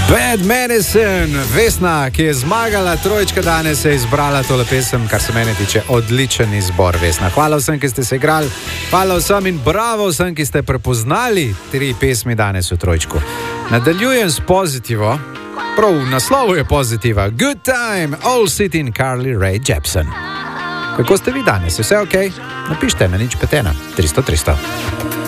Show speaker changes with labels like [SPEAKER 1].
[SPEAKER 1] Bad Medicine, Vesna, ki je zmagala trojčka danes, je izbrala tole pesem, kar se mene tiče odličen izbor, Vesna. Hvala vsem, ki ste se igrali, hvala vsem in bravo vsem, ki ste prepoznali 3 pesmi danes v trojčku. Nadaljujem s pozitivo, prav v naslovu je pozitiva. Good Time, All City in Carly Rae Jepsen. Kako ste vi danes? Vse ok? Napište na 051 300 300.